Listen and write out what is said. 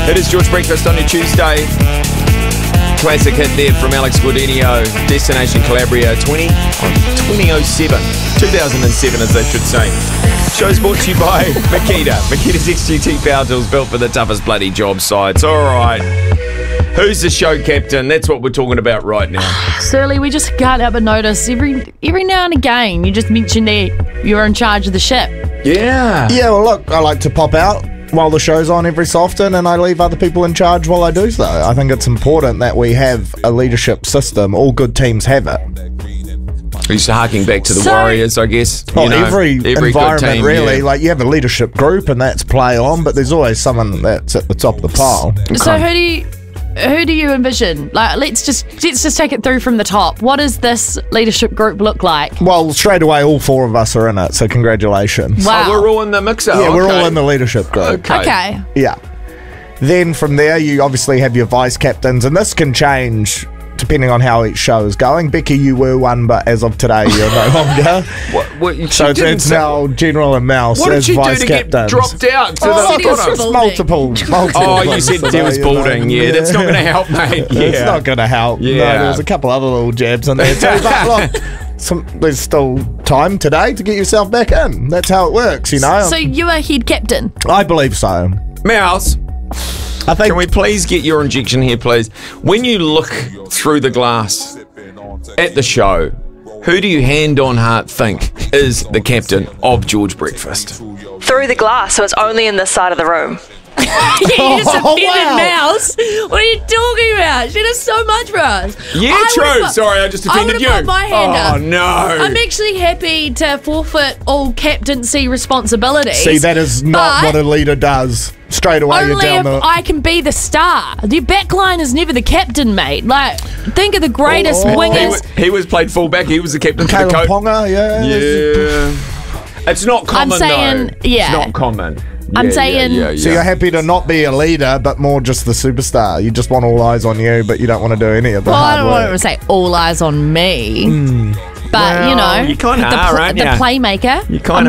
It is George Breakfast on your Tuesday. Classic hit there from Alex Guardinio, Destination Calabria, 2007, as they should say. Show's brought to you by Makita. Makita's XGT Power Tools, built for the toughest bloody job sites. All right. Who's the show captain? That's what we're talking about right now. Surly, we just can't help but notice every now and again you just mention that you're in charge of the ship. Yeah. Yeah, well, look, I like to pop out while the show's on every so often, and I leave other people in charge while I do so. I think it's important that we have a leadership system. All good teams have it. He's harking back to the Warriors, I guess. Well, every good environment, team, really. yeah. Like, you have a leadership group, and that's play on, but there's always someone that's at the top of the pile. So who do you envision? Like, let's just take it through from the top. What does this leadership group look like? Well, straight away, all four of us are in it, so congratulations. Wow. Oh, we're all in the mixer. Yeah, we're okay. all in the leadership group. Okay. Yeah. Then from there, you obviously have your vice captains, and this can change depending on how each show is going. Becky, you were one, but as of today, you're no longer. So it's now General and Mouse what as did you vice do to captains. get dropped out to said the he was bottom? balding. Multiple. Oh, you said there was balding. Yeah, that's not going to help, mate. It's not going to help. Yeah. No, there was a couple other little jabs in there too. But look, there's still time today to get yourself back in. That's how it works, you know. So you are head captain. I believe so. Mouse, I think. can we please get your injection here, please? When you look through the glass at the show, who do you hand on heart think is the captain of George Breakfast? Through the glass, so it's only in this side of the room. You just Oh, offended wow. Mouse. What are you talking about? She does so much for us. Yeah, I true. would've put- Sorry, I just offended I you. would've put my hand oh, up. no. I'm actually happy to forfeit all captaincy responsibilities. See, that is not what a leader does. Straight away, you're only down if the. I can be the star. The backline is never the captain, mate. Like, think of the greatest wingers. He was played fullback. He was the captain for the Caleb coach. Ponga, yeah. Yeah. It's not common, I'm saying, though. yeah. It's not common. I'm saying- So you're happy to not be a leader, but more just the superstar. You just want all eyes on you, but you don't want to do any of the Well, I hard don't want work. to say all eyes on me. But, Well, you know, you kinda the are, aren't the ya? playmaker. You kinda